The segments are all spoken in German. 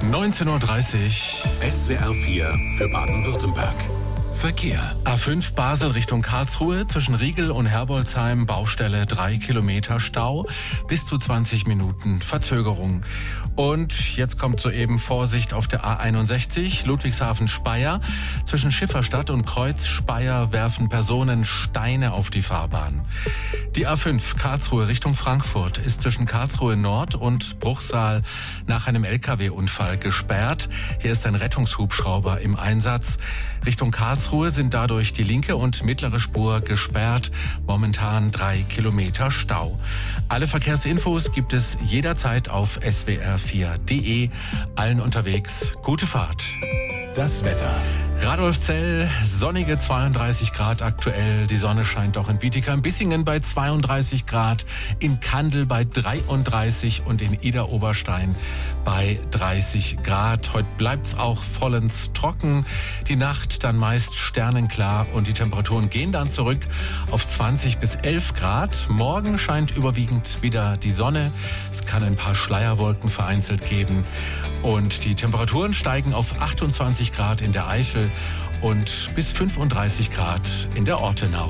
19:30 Uhr. SWR 4 für Baden-Württemberg. Verkehr. A5 Basel Richtung Karlsruhe, zwischen Riegel und Herbolzheim, Baustelle 3 Kilometer Stau, bis zu 20 Minuten Verzögerung. Und jetzt kommt soeben Vorsicht auf der A61, Ludwigshafen-Speyer. Zwischen Schifferstadt und Kreuz-Speyer werfen Personen Steine auf die Fahrbahn. Die A5 Karlsruhe Richtung Frankfurt ist zwischen Karlsruhe Nord und Bruchsal nach einem LKW-Unfall gesperrt. Hier ist ein Rettungshubschrauber im Einsatz. Richtung Karlsruhe sind dadurch die linke und mittlere Spur gesperrt. Momentan 3 Kilometer Stau. Alle Verkehrsinfos gibt es jederzeit auf swr4.de. Allen unterwegs gute Fahrt. Das Wetter. Radolfzell, sonnige 32 Grad aktuell. Die Sonne scheint auch in Bietigheim-Bissingen bei 32 Grad, in Kandel bei 33 und in Idar-Oberstein bei 30 Grad. Heute bleibt's auch vollends trocken. Die Nacht dann meist sternenklar und die Temperaturen gehen dann zurück auf 20 bis 11 Grad. Morgen scheint überwiegend wieder die Sonne. Es kann ein paar Schleierwolken vereinzelt geben. Und die Temperaturen steigen auf 28 Grad in der Eifel und bis 35 Grad in der Ortenau.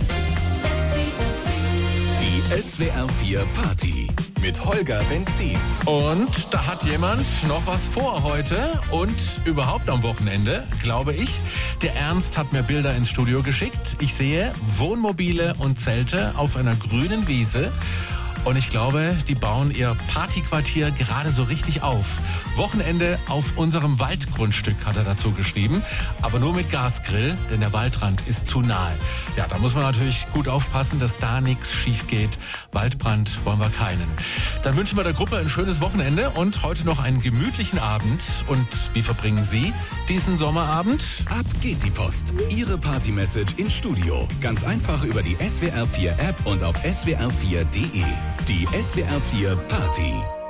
Die SWR 4 Party mit Holger Benzin. Und da hat jemand noch was vor heute und überhaupt am Wochenende, glaube ich. Der Ernst hat mir Bilder ins Studio geschickt. Ich sehe Wohnmobile und Zelte auf einer grünen Wiese. Und ich glaube, die bauen ihr Partyquartier gerade so richtig auf. Wochenende auf unserem Waldgrundstück, hat er dazu geschrieben. Aber nur mit Gasgrill, denn der Waldrand ist zu nahe. Ja, da muss man natürlich gut aufpassen, dass da nichts schief geht. Waldbrand wollen wir keinen. Dann wünschen wir der Gruppe ein schönes Wochenende und heute noch einen gemütlichen Abend. Und wie verbringen Sie diesen Sommerabend? Ab geht die Post. Ihre Party-Message ins Studio. Ganz einfach über die SWR 4 App und auf swr4.de. Die SWR 4 Party.